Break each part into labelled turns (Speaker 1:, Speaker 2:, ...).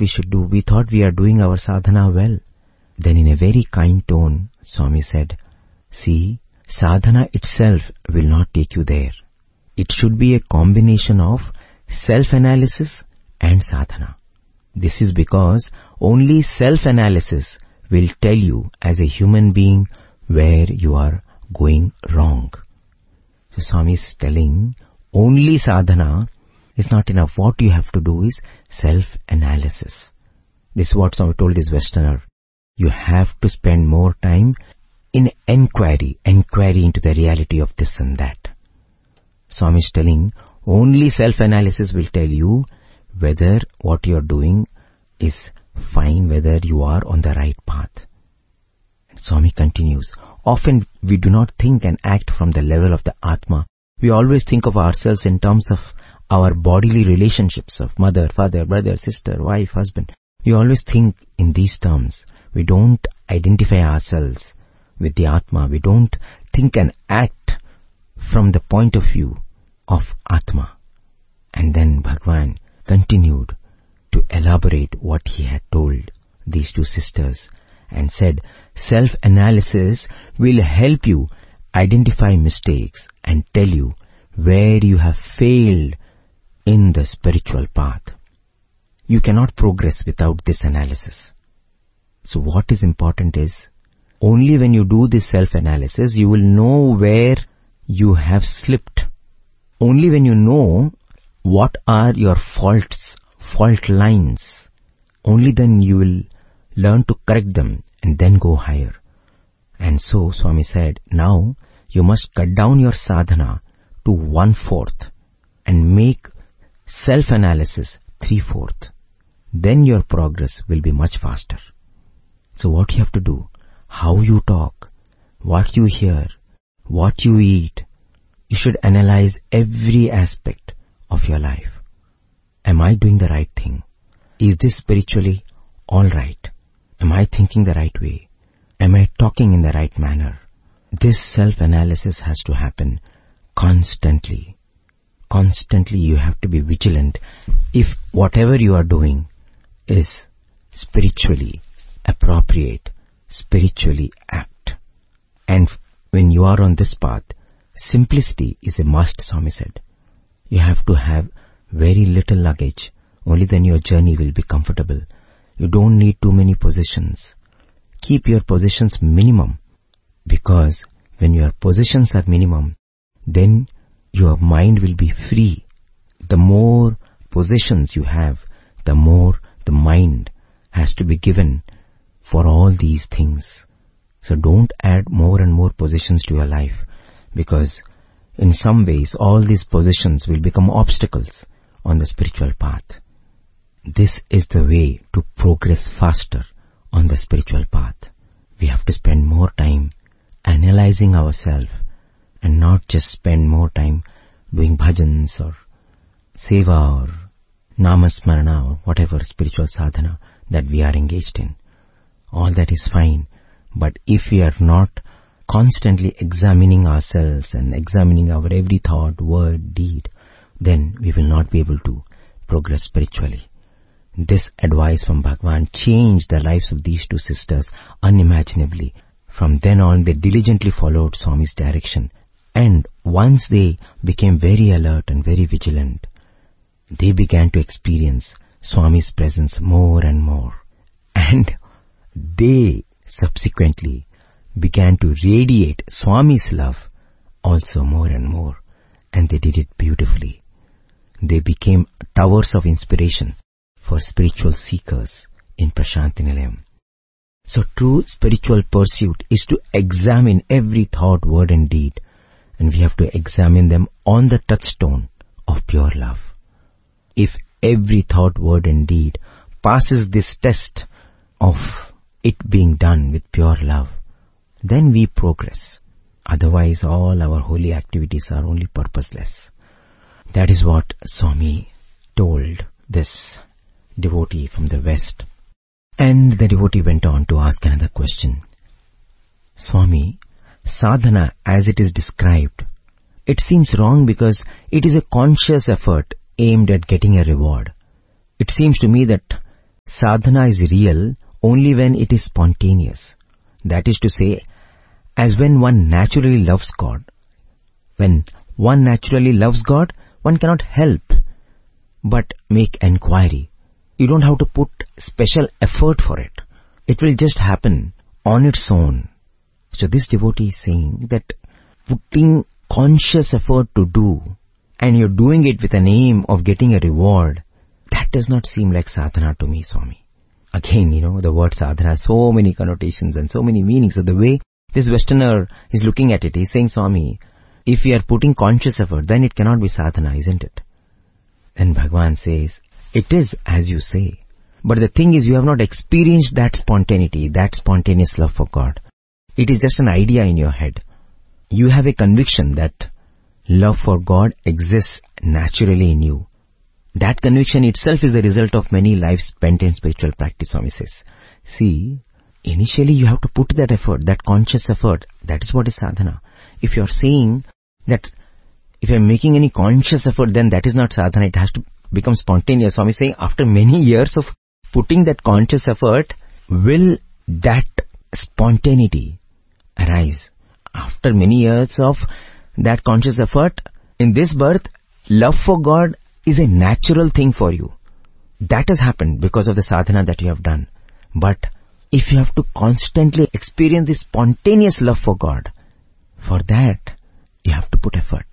Speaker 1: we should do. We thought we are doing our sadhana well. Then in a very kind tone, Swami said, see, sadhana itself will not take you there. It should be a combination of self-analysis and sadhana. This is because only self-analysis will tell you as a human being where you are going wrong. So Swami is telling, only sadhana is not enough. What you have to do is self-analysis. This is what Swami told this Westerner. You have to spend more time in inquiry into the reality of this and that. Swami is telling, only self-analysis will tell you whether what you are doing is fine, whether you are on the right path. Swami continues, often we do not think and act from the level of the Atma. We always think of ourselves in terms of our bodily relationships of mother, father, brother, sister, wife, husband. We always think in these terms. We don't identify ourselves with the Atma. We don't think and act from the point of view of Atma. And then Bhagwan continued to elaborate what he had told these two sisters and said, self-analysis will help you identify mistakes and tell you where you have failed in the spiritual path. You cannot progress without this analysis. So what is important is, only when you do this self-analysis, you will know where you have slipped. Only when you know what are your faults, fault lines, only then you will learn to correct them and then go higher. And so Swami said, now you must cut down your sadhana to 1/4 and make self-analysis 3/4. Then your progress will be much faster. So what you have to do, how you talk, what you hear, what you eat, you should analyze every aspect of your life. Am I doing the right thing? Is this spiritually all right? Am I thinking the right way? Am I talking in the right manner? This self-analysis has to happen constantly. Constantly you have to be vigilant if whatever you are doing is spiritually appropriate, spiritually apt. And when you are on this path, simplicity is a must, Swami said. You have to have very little luggage. Only then your journey will be comfortable. You don't need too many possessions. Keep your possessions minimum, because when your possessions are minimum, then your mind will be free. The more possessions you have, the more the mind has to be given for all these things. So don't add more and more possessions to your life, because in some ways all these possessions will become obstacles on the spiritual path. This is the way to progress faster on the spiritual path. We have to spend more time analyzing ourselves and not just spend more time doing bhajans or seva or namasmarana or whatever spiritual sadhana that we are engaged in. All that is fine, but if we are not constantly examining ourselves and examining our every thought, word, deed, then we will not be able to progress spiritually. This advice from Bhagwan changed the lives of these two sisters unimaginably. From then on, they diligently followed Swami's direction, and once they became very alert and very vigilant, they began to experience Swami's presence more and more. And they subsequently began to radiate Swami's love also more and more, and they did it beautifully. They became towers of inspiration for spiritual seekers in Prashanti Nilayam. So true spiritual pursuit is to examine every thought, word and deed, and we have to examine them on the touchstone of pure love. If every thought, word and deed passes this test of it being done with pure love, then we progress. Otherwise all our holy activities are only purposeless. That is what Swami told this devotee from the West. And the devotee went on to ask another question. Swami, sadhana as it is described, it seems wrong because it is a conscious effort aimed at getting a reward. It seems to me that sadhana is real only when it is spontaneous. That is to say, as when one naturally loves God. When one naturally loves God, one cannot help but make enquiry. You don't have to put special effort for it. It will just happen on its own. So this devotee is saying that putting conscious effort to do, and you're doing it with an aim of getting a reward, that does not seem like sadhana to me, Swami. Again, the word sadhana has so many connotations and so many meanings. So the way this Westerner is looking at it, he's saying, Swami, if we are putting conscious effort, then it cannot be sadhana, isn't it? Then Bhagavan says, it is as you say. But the thing is, you have not experienced that spontaneity, that spontaneous love for God. It is just an idea in your head. You have a conviction that love for God exists naturally in you. That conviction itself is the result of many lives spent in spiritual practice, Swami says. See, initially you have to put that effort, that conscious effort. That is what is sadhana. If you are saying that if I am making any conscious effort, then that is not sadhana. It has to become spontaneous. Swami is saying after many years of putting that conscious effort, will that spontaneity arise? After many years of that conscious effort, in this birth, love for God is a natural thing for you. That has happened because of the sadhana that you have done. But if you have to constantly experience this spontaneous love for God, for that, you have to put effort.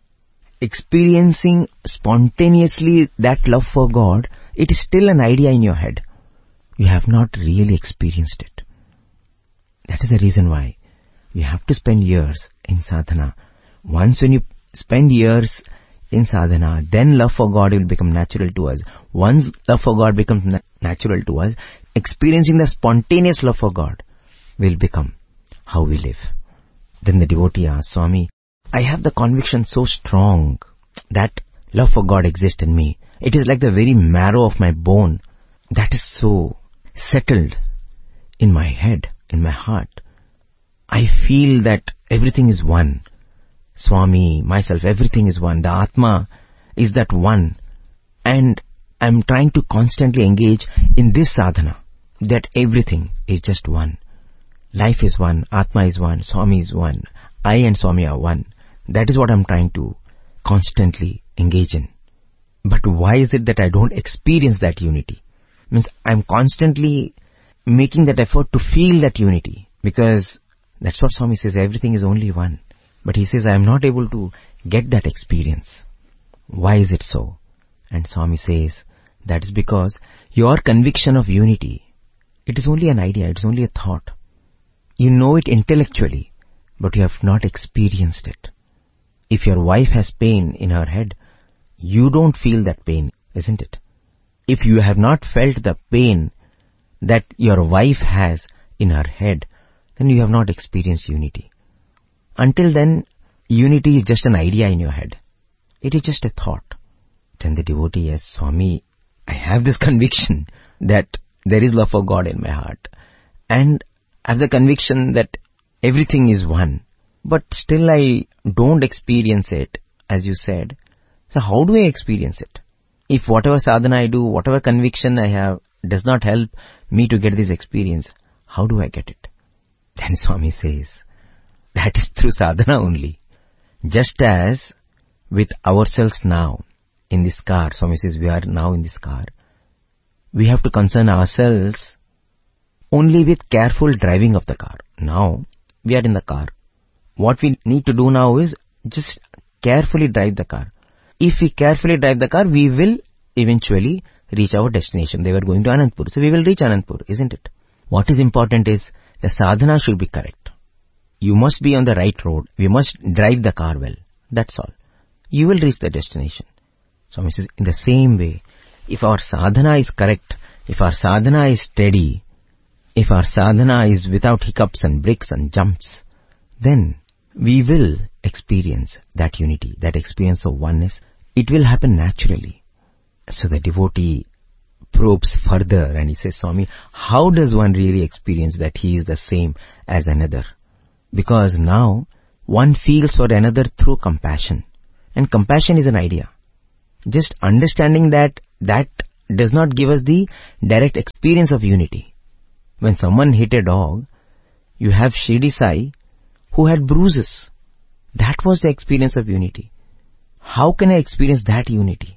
Speaker 1: Experiencing spontaneously that love for God, it is still an idea in your head. You have not really experienced it. That is the reason why you have to spend years in sadhana. Once when you spend years in sadhana, then love for God will become natural to us. Once love for God becomes natural to us, experiencing the spontaneous love for God will become how we live. Then the devotee asks, Swami, I have the conviction so strong that love for God exists in me. It is like the very marrow of my bone. That is so settled in my head, in my heart. I feel that everything is one. Swami, myself, everything is one. The Atma is that one. And I'm trying to constantly engage in this sadhana, that everything is just one. Life is one, Atma is one, Swami is one. I and Swami are one. That is what I'm trying to constantly engage in. But why is it that I don't experience that unity? Means I'm constantly making that effort to feel that unity. Because that's what Swami says, everything is only one. But he says, I am not able to get that experience. Why is it so? And Swami says, that is because your conviction of unity, it is only an idea, it is only a thought. You know it intellectually, but you have not experienced it. If your wife has pain in her head, you don't feel that pain, isn't it? If you have not felt the pain that your wife has in her head, then you have not experienced unity. Until then, unity is just an idea in your head. It is just a thought. Then the devotee says, Swami, I have this conviction that there is love for God in my heart. And I have the conviction that everything is one. But still I don't experience it, as you said. So how do I experience it? If whatever sadhana I do, whatever conviction I have, does not help me to get this experience, how do I get it? Then Swami says, that is through sadhana only. Just as with ourselves now, in this car, Swami says we are now in this car, we have to concern ourselves only with careful driving of the car. Now, we are in the car. What we need to do now is just carefully drive the car. If we carefully drive the car, we will eventually reach our destination. They were going to Anandpur, so we will reach Anandpur, isn't it? What is important is the sadhana should be correct. You must be on the right road. We must drive the car well. That's all. You will reach the destination. Swami says, in the same way, if our sadhana is correct, if our sadhana is steady, if our sadhana is without hiccups and breaks and jumps, then we will experience that unity, that experience of oneness. It will happen naturally. So the devotee probes further and he says, Swami, how does one really experience that he is the same as another? Because now one feels for another through compassion. And compassion is an idea. Just understanding that does not give us the direct experience of unity. When someone hit a dog, you have Shirdi Sai who had bruises. That was the experience of unity. How can I experience that unity?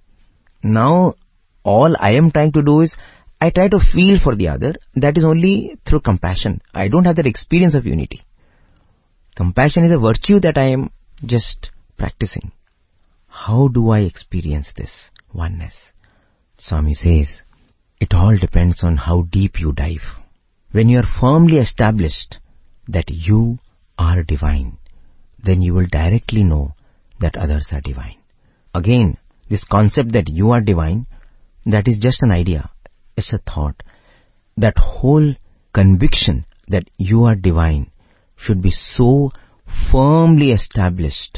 Speaker 1: Now, all I am trying to do is, I try to feel for the other. That is only through compassion. I don't have that experience of unity. Compassion is a virtue that I am just practicing. How do I experience this oneness? Swami says, it all depends on how deep you dive. When you are firmly established that you are divine, then you will directly know that others are divine. Again, this concept that you are divine, that is just an idea. It's a thought. That whole conviction that you are divine should be so firmly established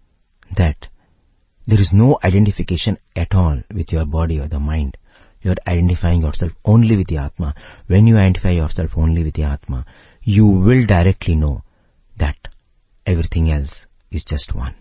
Speaker 1: that there is no identification at all with your body or the mind. You are identifying yourself only with the Atma. When you identify yourself only with the Atma, you will directly know that everything else is just one.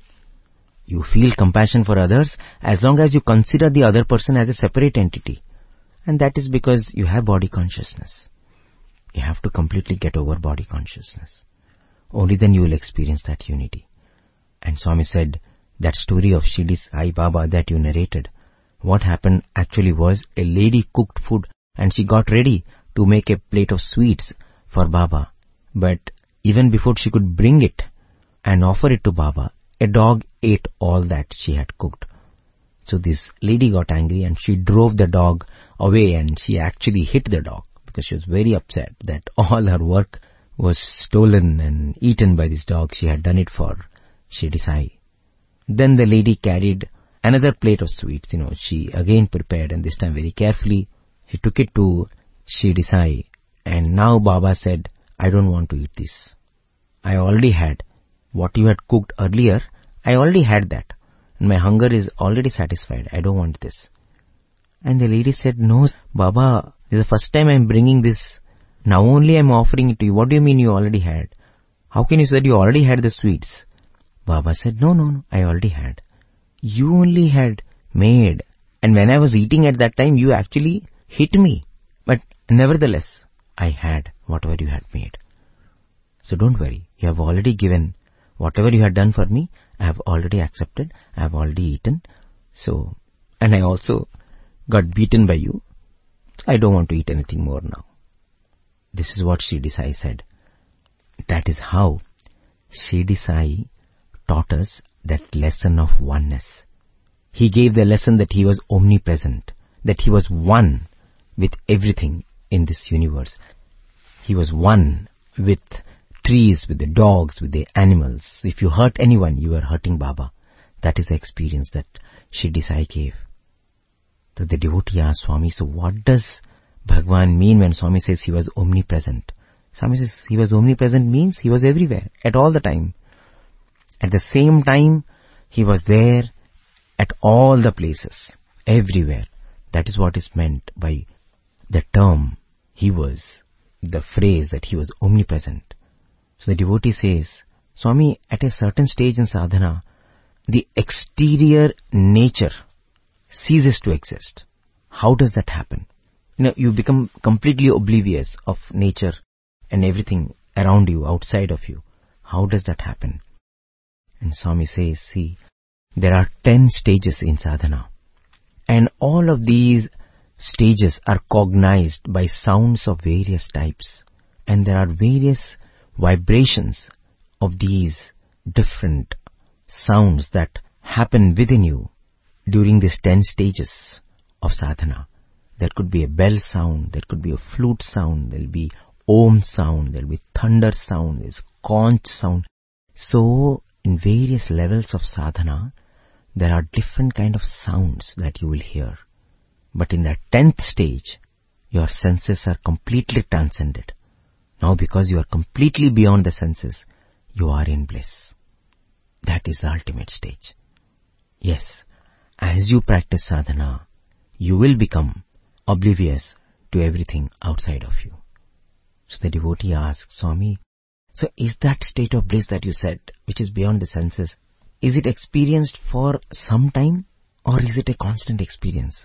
Speaker 1: You feel compassion for others as long as you consider the other person as a separate entity. And that is because you have body consciousness. You have to completely get over body consciousness. Only then you will experience that unity. And Swami said, that story of Shirdi Sai Baba that you narrated, what happened actually was a lady cooked food and she got ready to make a plate of sweets for Baba. But even before she could bring it and offer it to Baba, a dog ate all that she had cooked. So this lady got angry and she drove the dog away, and she actually hit the dog because she was very upset that all her work was stolen and eaten by this dog. She had done it for Shirdi Sai. Then the lady carried another plate of sweets. She again prepared, and this time very carefully. She took it to Shirdi Sai, and now Baba said, I don't want to eat this. I already had what you had cooked earlier. I already had that. And my hunger is already satisfied. I don't want this. And the lady said, no, Baba, this is the first time I am bringing this. Now only I am offering it to you. What do you mean you already had? How can you say you already had the sweets? Baba said, no, I already had. You only had made. And when I was eating at that time, you actually hit me. But nevertheless, I had whatever you had made. So don't worry. You have already given whatever you had done for me. I have already accepted. I have already eaten. So, and I also got beaten by you. I don't want to eat anything more now. This is what Shirdi Sai said. That is how Shirdi Sai taught us that lesson of oneness. He gave the lesson that he was omnipresent, that he was one with everything in this universe. He was one with trees, with the dogs, with the animals. If you hurt anyone, you are hurting Baba. That is the experience that Shirdi Sai gave. So the devotee asked Swami, so what does Bhagwan mean when Swami says he was omnipresent? Swami says he was omnipresent means he was everywhere, at all the time. At the same time, he was there at all the places, everywhere. That is what is meant by the term he was, the phrase that he was omnipresent. So the devotee says, Swami, at a certain stage in sadhana, the exterior nature ceases to exist. How does that happen? You become completely oblivious of nature and everything around you, outside of you. How does that happen? And Swami says, see, there are 10 stages in sadhana. And all of these stages are cognized by sounds of various types. And there are various vibrations of these different sounds that happen within you during these 10 stages of sadhana. There could be a bell sound, there could be a flute sound, there will be om sound, there will be thunder sound, there's conch sound. So, in various levels of sadhana, there are different kind of sounds that you will hear. But in that 10th stage, your senses are completely transcended. Now because you are completely beyond the senses, you are in bliss. That is the ultimate stage. Yes, as you practice sadhana, you will become oblivious to everything outside of you. So the devotee asks, Swami, so is that state of bliss that you said, which is beyond the senses, is it experienced for some time or is it a constant experience?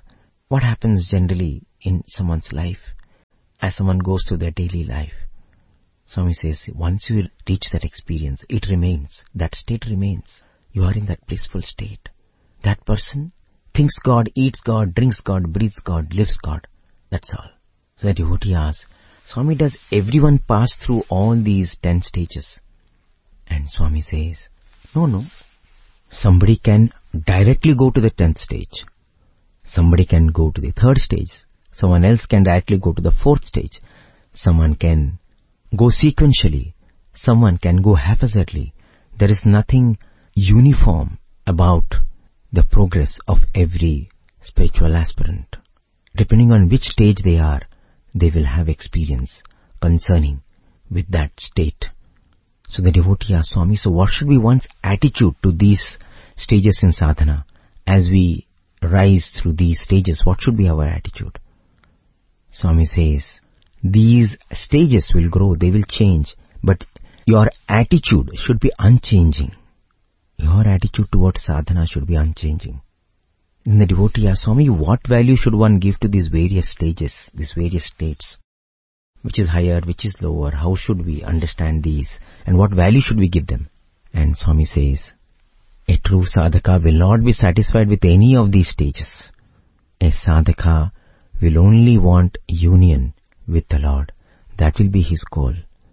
Speaker 1: What happens generally in someone's life as someone goes through their daily life? Swami says, once you reach that experience, it remains. That state remains. You are in that blissful state. That person thinks God, eats God, drinks God, breathes God, lives God. That's all. So the devotee asks, Swami, does everyone pass through all these 10 stages? And Swami says, no. Somebody can directly go to the 10th stage. Somebody can go to the 3rd stage. Someone else can directly go to the 4th stage. Someone can go sequentially. Someone can go haphazardly. There is nothing uniform about the progress of every spiritual aspirant. Depending on which stage they are, they will have experience concerning with that state. So the devotee asks, Swami, so what should be one's attitude to these stages in sadhana? As we rise through these stages, what should be our attitude? Swami says, these stages will grow, they will change, but your attitude should be unchanging. Your attitude towards sadhana should be unchanging. Then the devotee asks, Swami, what value should one give to these various stages, these various states? Which is higher, which is lower? How should we understand these? And what value should we give them? And Swami says, a true sadhaka will not be satisfied with any of these stages. A sadhaka will only want union with the Lord. That will be his goal.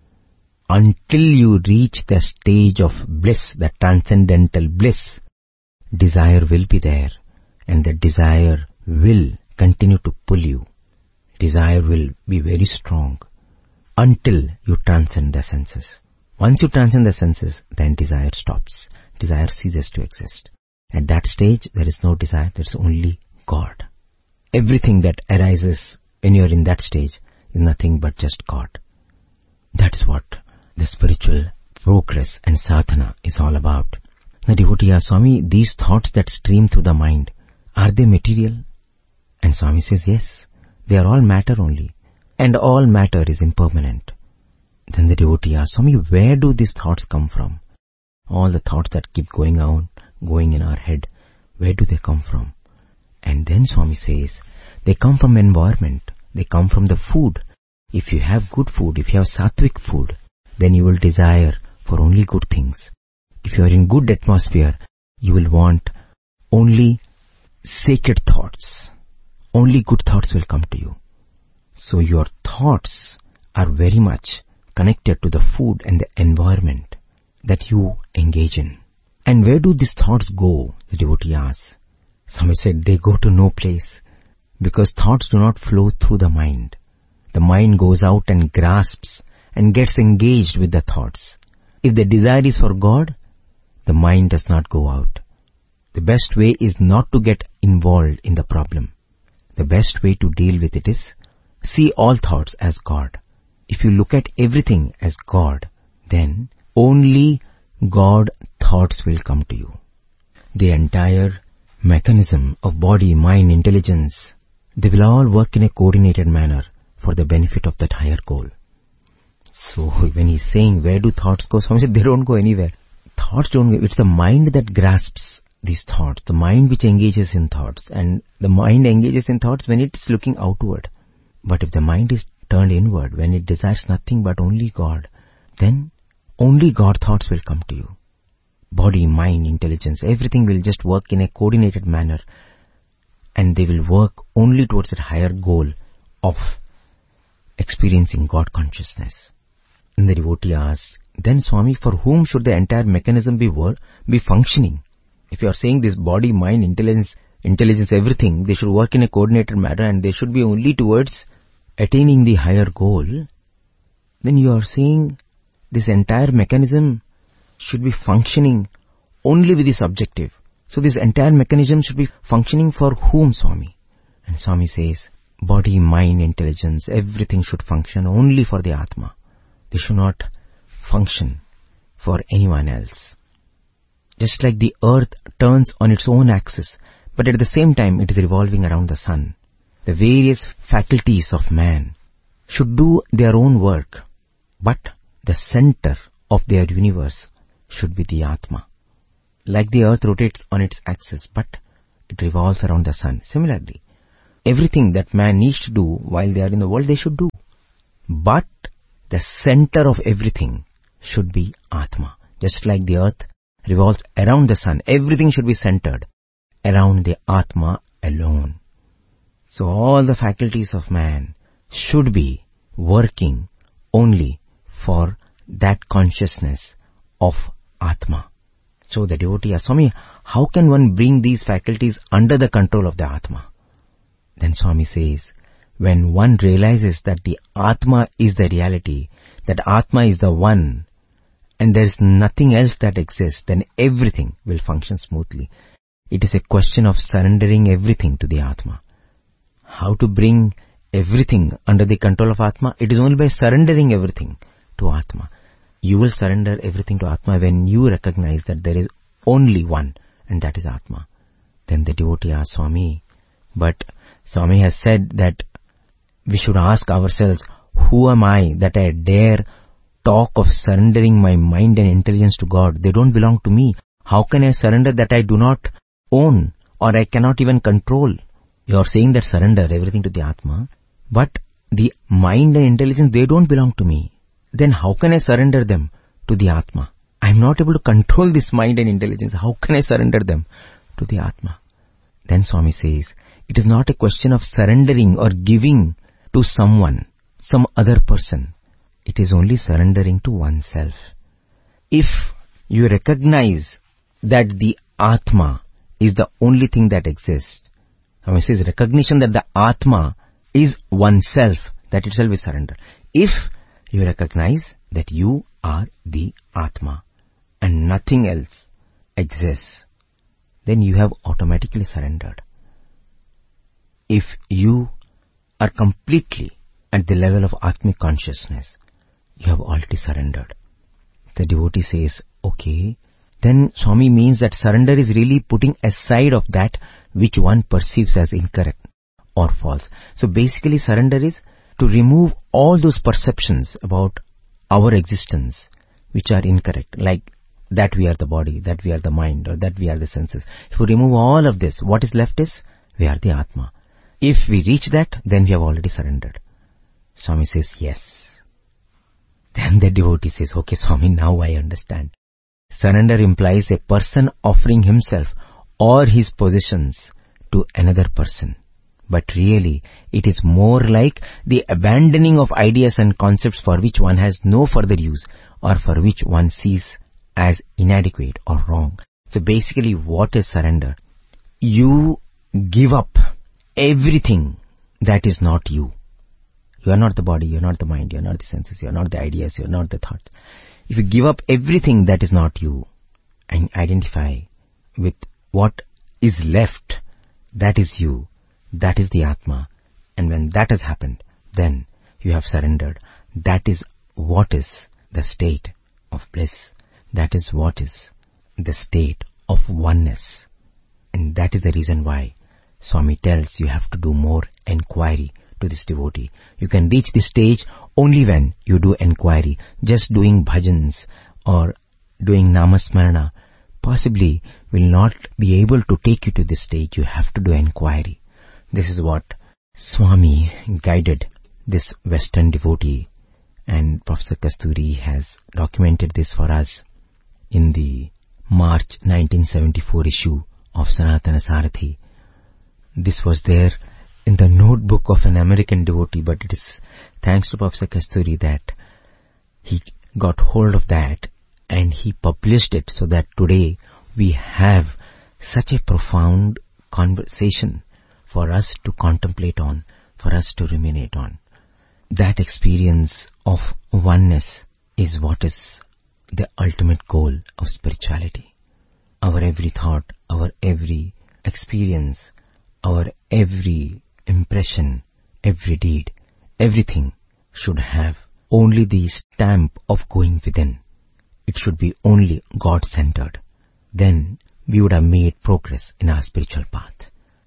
Speaker 1: Until you reach the stage of bliss, the transcendental bliss, desire will be there. And the desire will continue to pull you. Desire will be very strong until you transcend the senses. Once you transcend the senses, then desire stops. Desire ceases to exist. At that stage, there is no desire, there is only God. Everything that arises when you are in that stage is nothing but just God. That is what the spiritual progress and sadhana is all about. The devotee asks, Swami, these thoughts that stream through the mind, are they material? And Swami says, yes, they are all matter only. And all matter is impermanent. Then the devotee asks, Swami, where do these thoughts come from? All the thoughts that keep going in our head, where do they come from? And then Swami says, they come from environment. They come from the food. If you have good food, if you have sattvic food, then you will desire for only good things. If you are in good atmosphere, you will want only sacred thoughts. Only good thoughts will come to you. So your thoughts are very much connected to the food and the environment that you engage in. And where do these thoughts go? The devotee asks. Swami said, they go to no place, because thoughts do not flow through the mind. The mind goes out and grasps and gets engaged with the thoughts. If the desire is for God, the mind does not go out. The best way is not to get involved in the problem. The best way to deal with it is see all thoughts as God. If you look at everything as God, then only God thoughts will come to you. The entire mechanism of body, mind, intelligence, they will all work in a coordinated manner for the benefit of that higher goal. So when he's saying, where do thoughts go? Swami said, they don't go anywhere. Thoughts don't go. It's the mind that grasps these thoughts, the mind which engages in thoughts. And the mind engages in thoughts when it's looking outward. But if the mind is turned inward, when it desires nothing but only God, then only God thoughts will come to you. Body, mind, intelligence, everything will just work in a coordinated manner. And they will work only towards that higher goal of experiencing God consciousness. And the devotee asks, then Swami, for whom should the entire mechanism be functioning? If you are saying this body, mind, intelligence, everything, they should work in a coordinated manner and they should be only towards attaining the higher goal, then you are saying this entire mechanism should be functioning only with this objective. So this entire mechanism should be functioning for whom, Swami? And Swami says, body, mind, intelligence, everything should function only for the Atma. They should not function for anyone else. Just like the earth turns on its own axis, but at the same time it is revolving around the sun. The various faculties of man should do their own work, but the center of their universe should be the Atma. Like the earth rotates on its axis, but it revolves around the sun. Similarly, everything that man needs to do while they are in the world, they should do. But the center of everything should be Atma. Just like the earth revolves around the sun, everything should be centered around the Atma alone. So all the faculties of man should be working only for that consciousness of Atma. So the devotee asks, Swami, how can one bring these faculties under the control of the Atma? Then Swami says, when one realizes that the Atma is the reality, that Atma is the one, and there is nothing else that exists, then everything will function smoothly. It is a question of surrendering everything to the Atma. How to bring everything under the control of Atma? It is only by surrendering everything to Atma. You will surrender everything to Atma when you recognize that there is only one, and that is Atma. Then the devotee asks, Swami, but Swami has said that we should ask ourselves, who am I that I dare talk of surrendering my mind and intelligence to God? They don't belong to me. How can I surrender that I do not own or I cannot even control? You are saying that surrender everything to the Atma, but the mind and intelligence, they don't belong to me. Then how can I surrender them to the Atma? I am not able to control this mind and intelligence. How can I surrender them to the Atma? Then Swami says, it is not a question of surrendering or giving to someone, some other person. It is only surrendering to oneself. If you recognize that the Atma is the only thing that exists, Swami says recognition that the Atma is oneself, that itself is surrender. If you recognize that you are the Atma and nothing else exists, then you have automatically surrendered. If you are completely at the level of Atmic consciousness, you have already surrendered. The devotee says, okay, then Swami means that surrender is really putting aside of that which one perceives as incorrect or false. So basically surrender is to remove all those perceptions about our existence which are incorrect, like that we are the body, that we are the mind, or that we are the senses. If we remove all of this, what is left is, we are the Atma. If we reach that, then we have already surrendered. Swami says, yes. Then the devotee says, okay Swami, now I understand. Surrender implies a person offering himself or his possessions to another person. But really, it is more like the abandoning of ideas and concepts for which one has no further use or for which one sees as inadequate or wrong. So basically, what is surrender? You give up everything that is not you. You are not the body, you are not the mind, you are not the senses, you are not the ideas, you are not the thoughts. If you give up everything that is not you and identify with what is left, that is you, that is the Atma. And when that has happened, then you have surrendered. That is what is the state of bliss. That is what is the state of oneness. And that is the reason why Swami tells you have to do more enquiry to this devotee. You can reach this stage only when you do enquiry. Just doing bhajans or doing namasmarana possibly will not be able to take you to this stage. You have to do enquiry. This is what Swami guided this Western devotee, and Professor Kasturi has documented this for us in the March 1974 issue of Sanatana Sarathi. This was there in the notebook of an American devotee, but it is thanks to Professor Kasturi that he got hold of that and he published it, so that today we have such a profound conversation for us to contemplate on, for us to ruminate on. That experience of oneness is what is the ultimate goal of spirituality. Our every thought, our every experience, our every impression, every deed, everything should have only the stamp of going within. It should be only God-centered. Then we would have made progress in our spiritual path.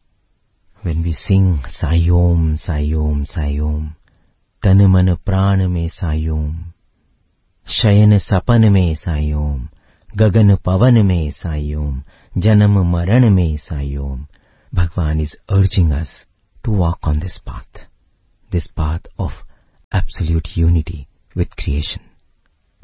Speaker 1: When we sing Sayom, Sayom, Sayom, Tan Man Pran Mein Sayom, Shayan Sapan Mein Sayom, Gagan Pavan Mein Sayom, Janam Maran Mein Sayom, Bhagwan is urging us to walk on this path of absolute unity with creation.